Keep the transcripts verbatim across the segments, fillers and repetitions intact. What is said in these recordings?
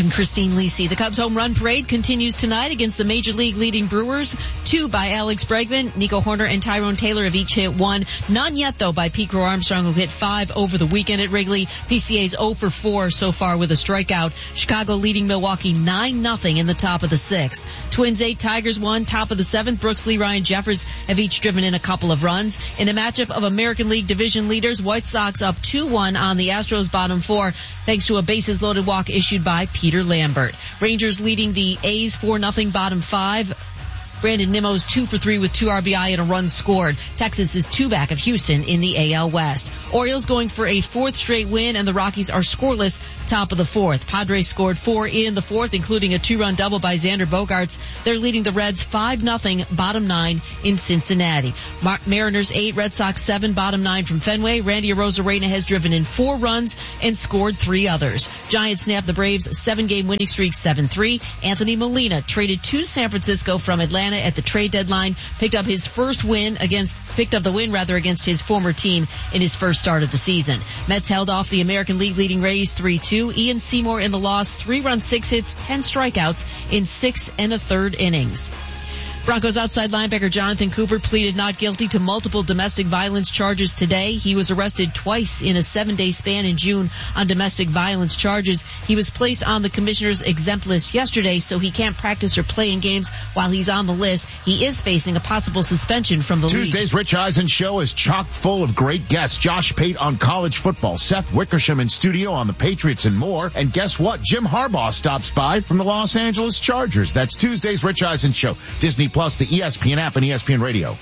I'm Christine Lisi. The Cubs home run parade continues tonight against the Major League leading Brewers. Two by Alex Bregman, Nico Horner, and Tyrone Taylor have each hit one. None yet, though, by Pete Crow Armstrong, who hit five over the weekend at Wrigley. P C A's oh for four so far with a strikeout. Chicago leading Milwaukee nine nothing in the top of the sixth. Twins eight, Tigers one, top of the seventh. Brooks Lee, Ryan Jeffers have each driven in a couple of runs. In a matchup of American League division leaders, White Sox up two one on the Astros bottom four, thanks to a bases loaded walk issued by Peter Lambert. Rangers leading the A's four nothing bottom five. Brandon Nimmo's two for three with two R B I and a run scored. Texas is two back of Houston in the A L West. Orioles going for a fourth straight win, and the Rockies are scoreless top of the fourth. Padres scored four in the fourth, including a two-run double by Xander Bogaerts. They're leading the Reds five nothing bottom nine in Cincinnati. Mar- Mariners eight, Red Sox seven, bottom nine from Fenway. Randy Arozarena has driven in four runs and scored three others. Giants snap the Braves seven-game winning streak seven three. Anthony Molina traded to San Francisco from Atlanta at the trade deadline, picked up his first win against, picked up the win rather against his former team in his first start of the season. Mets held off the American League leading Rays three two. Ian Seymour in the loss, three runs, six hits, ten strikeouts in six and a third innings. Broncos outside linebacker Jonathan Cooper pleaded not guilty to multiple domestic violence charges today. He was arrested twice in a seven-day span in June on domestic violence charges. He was placed on the commissioner's exempt list yesterday, so he can't practice or play in games while he's on the list. He is facing a possible suspension from the Tuesday's league. Tuesday's Rich Eisen show is chock full of great guests. Josh Pate on college football, Seth Wickersham in studio on the Patriots and more. And guess what? Jim Harbaugh stops by from the Los Angeles Chargers. That's Tuesday's Rich Eisen show. Disney Plus, the E S P N app, and E S P N Radio.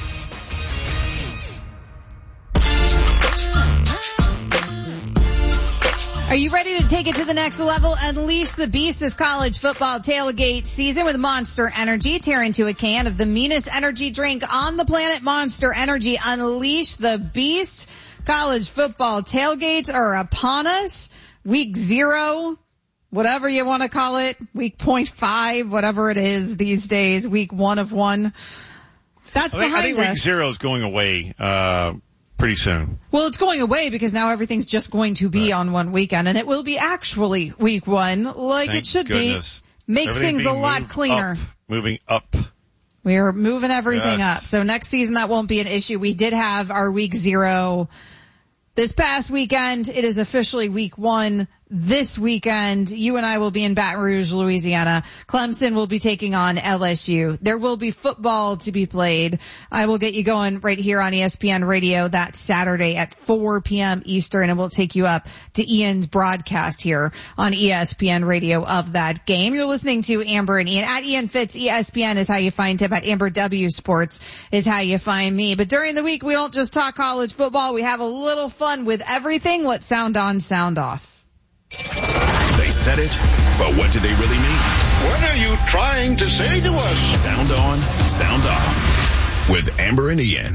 Are you ready to take it to the next level? Unleash the beast this college football tailgate season with Monster Energy. Tear into a can of the meanest energy drink on the planet, Monster Energy. Unleash the beast. College football tailgates are upon us. Week zero. Whatever you want to call it, week point five, whatever it is these days, week one of one. That's I think, behind I think us. week zero is going away uh pretty soon. Well, it's going away because now everything's just going to be right on one weekend, and it will be actually week one like Thank it should goodness. be. Makes Everything things a lot cleaner. Up, moving up. We are moving everything yes. up. So next season that won't be an issue. We did have our week zero this past weekend. It is officially week one. This weekend, you and I will be in Baton Rouge, Louisiana. Clemson will be taking on L S U. There will be football to be played. I will get you going right here on E S P N Radio that Saturday at four p.m. Eastern, and we'll take you up to Ian's broadcast here on E S P N Radio of that game. You're listening to Amber and Ian. At Ian Fitz, E S P N is how you find him. At Amber W Sports is how you find me. But during the week, we don't just talk college football. We have a little fun with everything. Let's sound on, sound off. They said it, but what did they really mean? What are you trying to say to us? Sound on, sound off with Amber and Ian.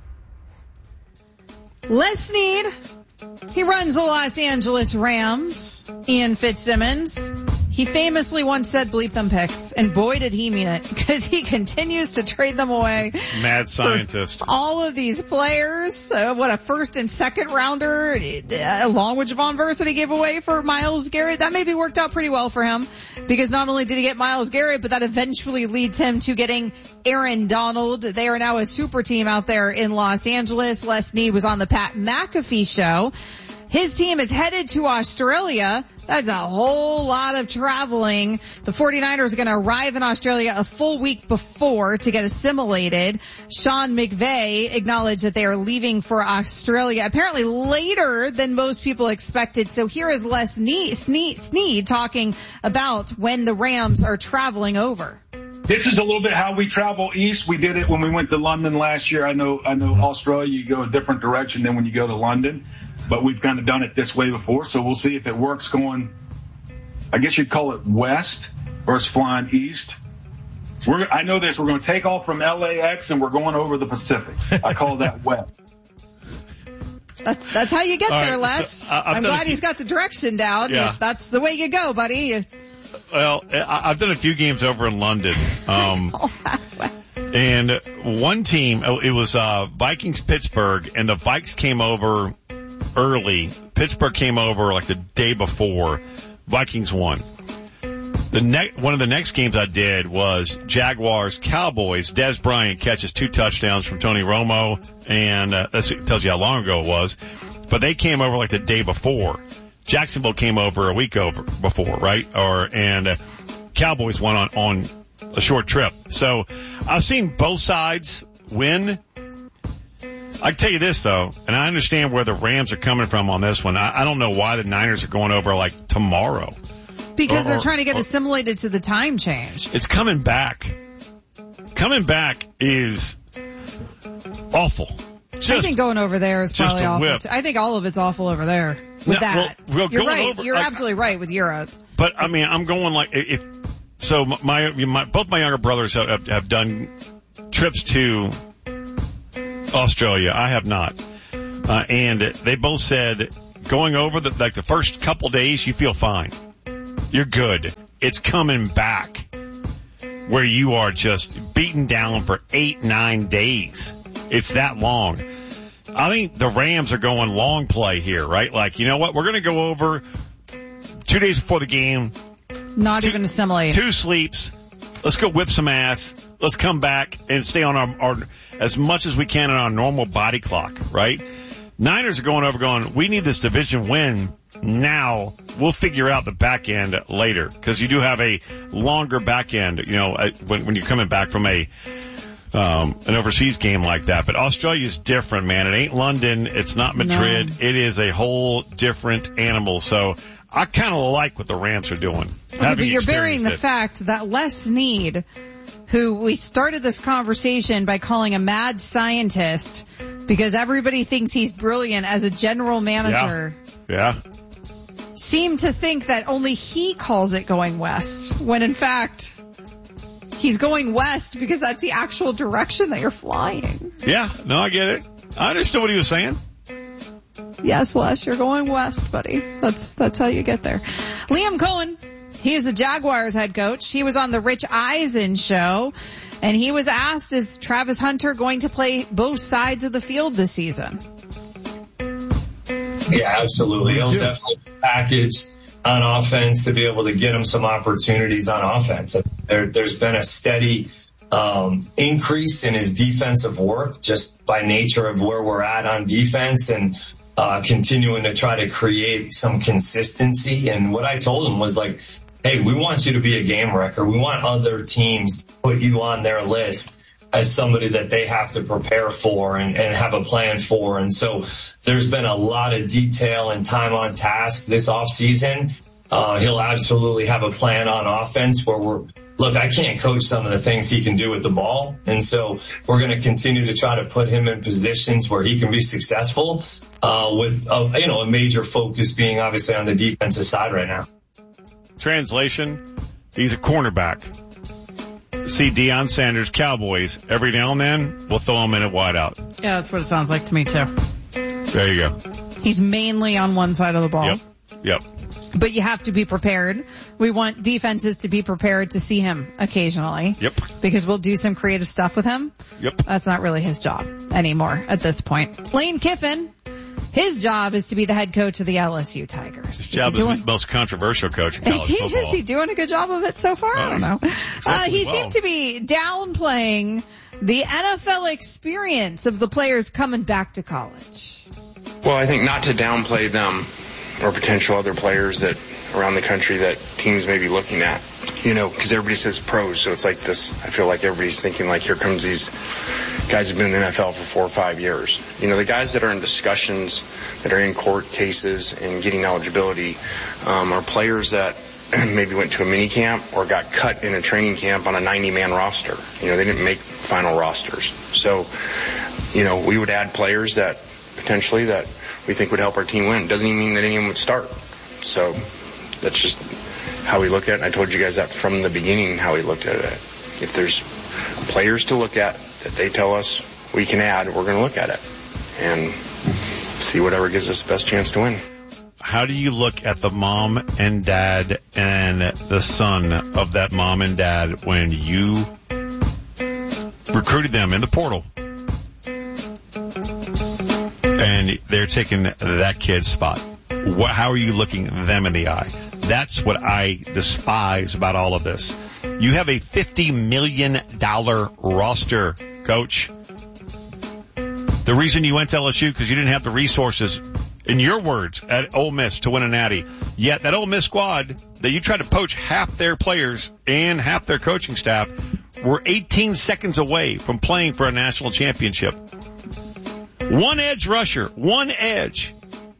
Les Snead, he runs the Los Angeles Rams. Ian Fitzsimmons, he famously once said bleep them picks, and boy did he mean it, because he continues to trade them away. Mad scientist. All of these players, uh, what a first and second rounder, uh, along with Javon Verse that he gave away for Myles Garrett. That maybe worked out pretty well for him, because not only did he get Myles Garrett, but that eventually leads him to getting Aaron Donald. They are now a super team out there in Los Angeles. Les Snead was on the Pat McAfee show. His team is headed to Australia. That's a whole lot of traveling. The 49ers are going to arrive in Australia a full week before to get assimilated. Sean McVay acknowledged that they are leaving for Australia apparently later than most people expected. So here is Les Snead, Snead, Snead talking about when the Rams are traveling over. This is a little bit how we travel east. We did it when we went to London last year. I know, I know Australia, you go a different direction than when you go to London. But we've kind of done it this way before, so we'll see if it works going, I guess you'd call it west versus flying east. We're, I know this, we're going to take off from L A X and we're going over the Pacific. I call that west. That's, that's how you get All there, right, Les. so, uh, I'm glad he's got the direction down. Yeah. That's the way you go, buddy. Well, I've done a few games over in London. Um, and one team, it was uh Vikings Pittsburgh, and the Vikes came over early. Pittsburgh came over like the day before. Vikings won. The ne- one of the next games I did was Jaguars Cowboys. Des Bryant catches two touchdowns from Tony Romo, and uh, that tells you how long ago it was. But they came over like the day before. Jacksonville came over a week over before, right? Or and uh, Cowboys went on on a short trip. So I've seen both sides win. I can tell you this though, and I understand where the Rams are coming from on this one. I, I don't know why the Niners are going over like tomorrow. Because Or- they're trying to get or- assimilated to the time change. It's coming back. Coming back is awful. Just, I think going over there is just probably a awful. whip. Too. I think all of it's awful over there with No, that. well, well, You're going right. over- You're like- absolutely right with Europe. but I mean, I'm going like if so. My, my both my younger brothers have, have done trips to Australia. I have not, uh, and they both said going over the like the first couple days you feel fine. You're good. It's coming back where you are just beaten down for eight, nine days. It's that long. I think the Rams are going long play here, right? Like, you know what? We're going to go over two days before the game. Not Two- even assimilate. Two sleeps. Let's go whip some ass. Let's come back and stay on our, our as much as we can on our normal body clock, right? Niners are going over going, we need this division win now. We'll figure out the back end later because you do have a longer back end, you know, uh, when, when you're coming back from a um, an overseas game like that. But Australia's different, man. It ain't London. It's not Madrid. No. It is a whole different animal. So I kind of like what the Rams are doing. Okay, but Having you're burying the experienced fact that Les Snead, who we started this conversation by calling a mad scientist because everybody thinks he's brilliant as a general manager, it. Yeah. seemed to think that only he calls it going west, when in fact he's going west because that's the actual direction that you're flying. Yeah. No, I get it. I understood what he was saying. Yes, Les, you're going west, buddy. That's that's how you get there. Liam Cohen, he is the Jaguars head coach. He was on the Rich Eisen show, and he was asked, is Travis Hunter going to play both sides of the field this season? Yeah, absolutely. He'll definitely be packaged on offense to be able to get him some opportunities on offense. There, there's been a steady um, increase in his defensive work just by nature of where we're at on defense and uh, continuing to try to create some consistency. And what I told him was like, hey, we want you to be a game wrecker. We want other teams to put you on their list as somebody that they have to prepare for and, and have a plan for. And so there's been a lot of detail and time on task this off season. Uh, he'll absolutely have a plan on offense where we're, look, I can't coach some of the things he can do with the ball. And so we're going to continue to try to put him in positions where he can be successful, uh, with, a, you know, a major focus being obviously on the defensive side right now. Translation, he's a cornerback. See Deion Sanders, Cowboys. Every now and then, we'll throw him in at wideout. Yeah, that's what it sounds like to me too. There you go. He's mainly on one side of the ball. Yep. Yep. But you have to be prepared. We want defenses to be prepared to see him occasionally. Yep. Because we'll do some creative stuff with him. Yep. That's not really his job anymore at this point. Lane Kiffin, his job is to be the head coach of the L S U Tigers. His Is job he is doing, the most controversial coach in is college he, football. is he doing a good job of it so far? I don't know. Uh, he well. seemed to be downplaying the N F L experience of the players coming back to college. Well, I think not to downplay them or potential other players that around the country that teams may be looking at, you know, because everybody says pros, so it's like this. I feel like everybody's thinking like, here comes these guys who've been in the N F L for four or five years. You know, the guys that are in discussions, that are in court cases and getting eligibility, um, are players that maybe went to a mini camp or got cut in a training camp on a ninety man roster. You know, they didn't make final rosters. So, you know, we would add players that potentially that we think would help our team win. Doesn't even mean that anyone would start. So that's just how we look at it. I told you guys that from the beginning, how we looked at it. If there's players to look at that they tell us we can add, we're going to look at it and see whatever gives us the best chance to win. How do you look at the mom and dad and the son of that mom and dad when you recruited them in the portal and they're taking that kid's spot? What, how are you looking them in the eye? That's what I despise about all of this. You have a fifty million dollars roster, Coach. The reason you went to L S U because you didn't have the resources, in your words, at Ole Miss to win a natty. Yet that Ole Miss squad that you tried to poach half their players and half their coaching staff were eighteen seconds away from playing for a national championship. One edge rusher, one edge,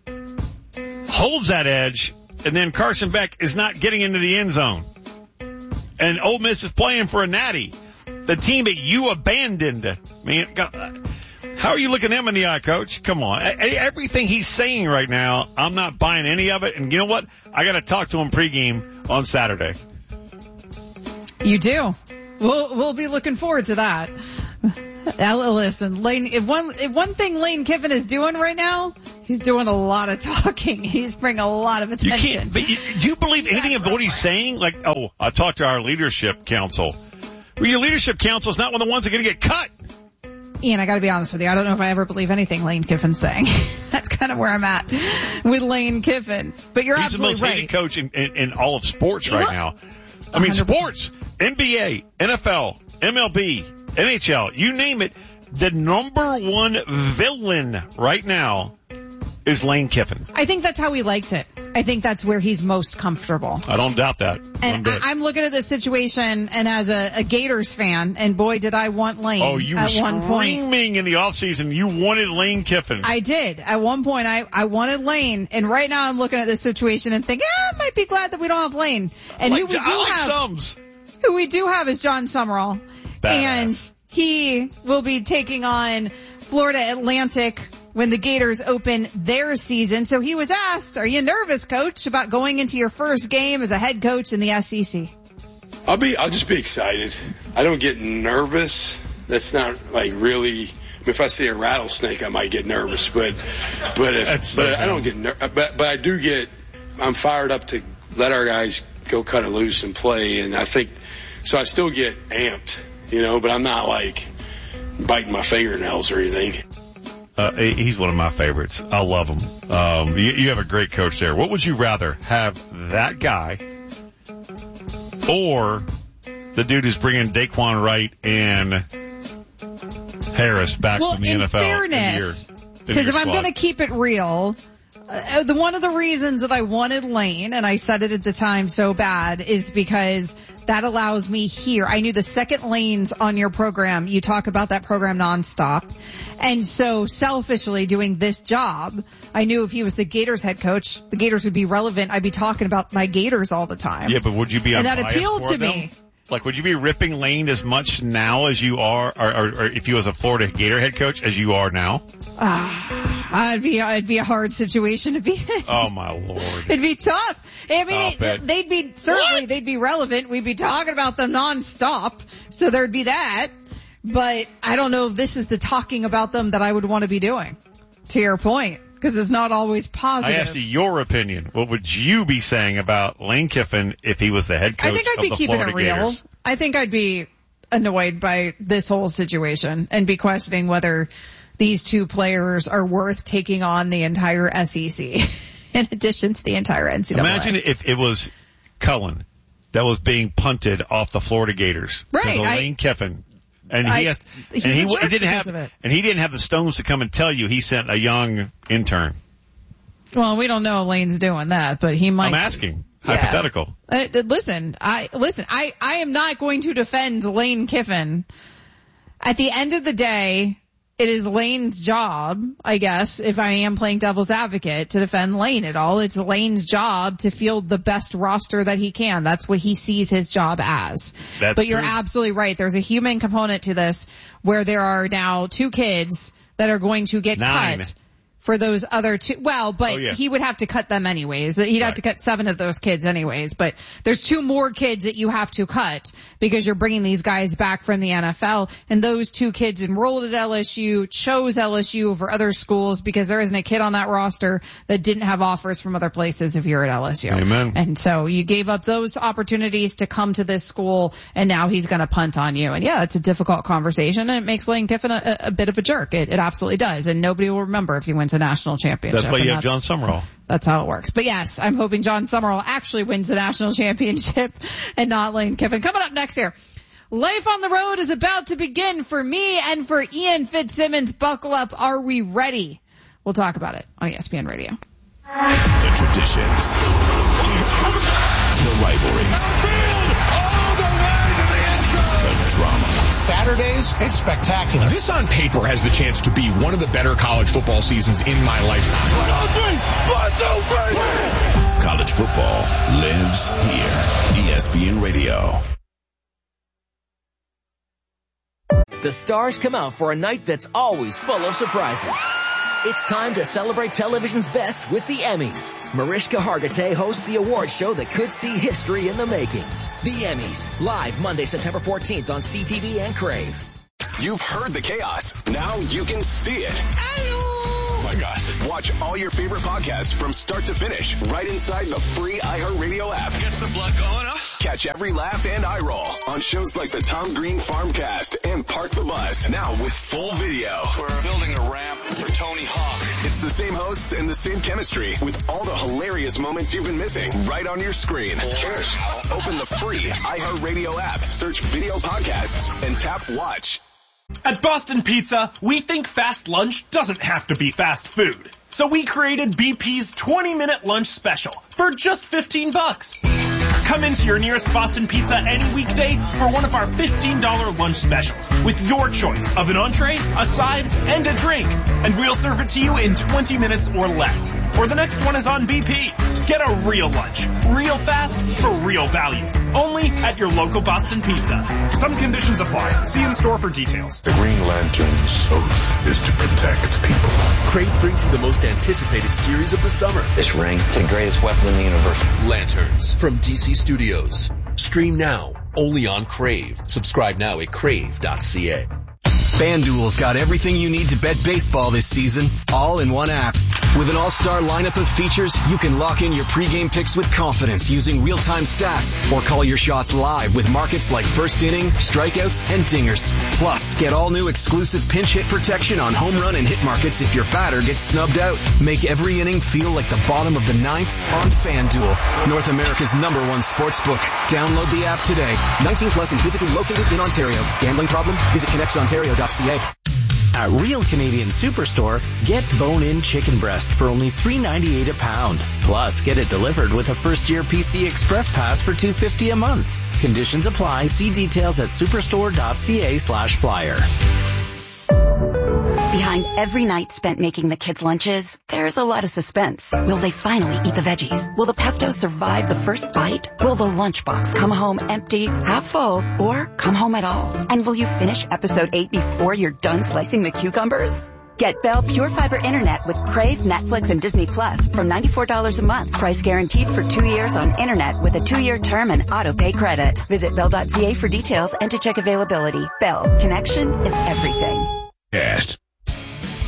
holds that edge, and then Carson Beck is not getting into the end zone. And Ole Miss is playing for a natty. The team that you abandoned. I mean, God, how are you looking them in the eye, Coach? Come on. Everything he's saying right now, I'm not buying any of it. And you know what? I got to talk to him pregame on Saturday. You do. We'll we'll be looking forward to that. Now, listen, Lane. If one if one thing Lane Kiffin is doing right now, he's doing a lot of talking. He's bringing a lot of attention. You can't. But you, do you believe anything of what he's saying? Like, oh, I talked to our leadership council. Well, your leadership council is not one of the ones that are going to get cut. Ian, I got to be honest with you. I don't know if I ever believe anything Lane Kiffin's saying. That's kind of where I'm at with Lane Kiffin. But you're he's absolutely the most right. hated coach in, in, in all of sports right What? now. I mean, sports, N B A, N F L, M L B, N H L, you name it. The number one villain right now is Lane Kiffin. I think that's how he likes it. I think that's where he's most comfortable. I don't doubt that. And I, I'm looking at this situation, and as a, a Gators fan, and boy, did I want Lane oh, you at were one point. screaming in the offseason. You wanted Lane Kiffin. I did. At one point, I, I wanted Lane, and right now I'm looking at this situation and think, eh, I might be glad that we don't have Lane. And like, who we do I like have, Sums. who we do have is John Summerall. Badass. And he will be taking on Florida Atlantic when the Gators open their season. So he was asked, are you nervous, Coach, about going into your first game as a head coach in the S E C? I'll be, I'll just be excited. I don't get nervous. That's not like really, if I see a rattlesnake, I might get nervous, but, but if, so but I don't get nervous, but, but I do get, I'm fired up to let our guys go cut it loose and play. And I think, so I still get amped, you know, but I'm not like biting my fingernails or anything. Uh, he's one of my favorites. I love him. Um, you, you have a great coach there. What would you rather have, that guy or the dude who's bringing Daquan Wright and Harris back well, from the in N F L? Fairness, because if I'm going to keep it real, uh, the one of the reasons that I wanted Lane, and I said it at the time so bad, is because that allows me here. I knew the second Lane's on your program, you talk about that program nonstop. And so selfishly doing this job, I knew if he was the Gators head coach, the Gators would be relevant. I'd be talking about my Gators all the time. Yeah, but would you be And that unbiased appealed for to them? me. Like, would you be ripping Lane as much now as you are, or, or, or if you was a Florida Gator head coach as you are now? Uh, I'd be, it'd be a hard situation to be in. Oh my Lord. It'd be tough. I mean, Oh, it, they'd be, certainly What? they'd be relevant. We'd be talking about them nonstop. So there'd be that. But I don't know if this is the talking about them that I would want to be doing, to your point, because it's not always positive. I asked you your opinion. What would you be saying about Lane Kiffin if he was the head coach I think I'd of be the keeping Florida it real. Gators? I think I'd be annoyed by this whole situation and be questioning whether these two players are worth taking on the entire S E C in addition to the entire N C double A. Imagine if it was Cullen that was being punted off the Florida Gators. Right, Because of I- Lane Kiffin. And he I- has, he's and he, a w- jerk didn't because have, of it. and he didn't have the stones to come and tell you he sent a young intern. Well, we don't know if Lane's doing that, but he might. I'm asking. Yeah. Hypothetical. Uh, listen, I listen. I I am not going to defend Lane Kiffin. At the end of the day, it is Lane's job, I guess, if I am playing devil's advocate, to defend Lane at all. It's Lane's job to field the best roster that he can. That's what he sees his job as. That's but you're true. absolutely right. There's a human component to this where there are now two kids that are going to get Nine. cut. For those other two, well, but Oh, yeah. he would have to cut them anyways. He'd have Right. to cut seven of those kids anyways, but there's two more kids that you have to cut because you're bringing these guys back from the N F L, and those two kids enrolled at L S U, chose L S U over other schools because there isn't a kid on that roster that didn't have offers from other places if you're at L S U. Amen. And so you gave up those opportunities to come to this school, and now he's going to punt on you. And yeah, it's a difficult conversation, and it makes Lane Kiffin a, a bit of a jerk. It, it absolutely does, and nobody will remember if he wins wins a national championship. That's why you have that's, John Summerall. That's how it works. But yes, I'm hoping John Summerall actually wins the national championship and not Lane Kiffin. Coming up next here. Life on the road is about to begin for me and for Ian Fitzsimmons. Buckle up. Are we ready? We'll talk about it on E S P N Radio. The traditions. The rivalries. Field all the way to the end zone. The drama. Saturdays, it's spectacular. This on paper has the chance to be one of the better college football seasons in my lifetime. One, two, three. One, two, three. College football lives here. E S P N Radio. The stars come out for a night that's always full of surprises. It's time to celebrate television's best with the Emmys. Mariska Hargitay hosts the award show that could see history in the making. The Emmys, live Monday, September fourteenth on C T V and Crave. You've heard the chaos. Now you can see it. Oh my gosh. Watch all your favorite podcasts from start to finish right inside the free iHeartRadio app. Gets the blood going up. Catch every laugh and eye roll on shows like the Tom Green Farmcast and Park the Bus. Now with full video. We're building a ramp for Tony Hawk. It's the same hosts and the same chemistry with all the hilarious moments you've been missing right on your screen. Cheers. Open the free iHeartRadio app, search video podcasts, and tap watch. At Boston Pizza, we think fast lunch doesn't have to be fast food. So we created B P's twenty minute lunch special for just fifteen bucks. Come into your nearest Boston Pizza any weekday for one of our fifteen dollar lunch specials with your choice of an entree, a side, and a drink. And we'll serve it to you in twenty minutes or less. Or the next one is on B P. Get a real lunch, real fast, for real value. Only at your local Boston Pizza. Some conditions apply. See in store for details. The Green Lantern's oath is to protect people. Crave brings you the most anticipated series of the summer. This ring, it's the greatest weapon in the universe. Lanterns from D C Studios. Stream now, only on Crave. Subscribe now at crave dot c a. FanDuel's got everything you need to bet baseball this season, all in one app. With an all-star lineup of features, you can lock in your pregame picks with confidence using real-time stats, or call your shots live with markets like first inning, strikeouts, and dingers. Plus, get all new exclusive pinch hit protection on home run and hit markets if your batter gets snubbed out. Make every inning feel like the bottom of the ninth on FanDuel, North America's number one sportsbook. Download the app today. nineteen plus and physically located in Ontario. Gambling problem? Visit connects ontario dot c a. At Real Canadian Superstore, get bone-in chicken breast for only three ninety-eight a pound. Plus, get it delivered with a first-year P C Express Pass for two fifty a month. Conditions apply. See details at superstore dot c a slash flyer. Behind every night spent making the kids' lunches, there's a lot of suspense. Will they finally eat the veggies? Will the pesto survive the first bite? Will the lunchbox come home empty, half full, or come home at all? And will you finish episode eight before you're done slicing the cucumbers? Get Bell Pure Fiber Internet with Crave, Netflix, and Disney Plus from ninety-four dollars a month. Price guaranteed for two years on Internet with a two-year term and auto-pay credit. Visit bell dot c a for details and to check availability. Bell. Connection is everything. Cast.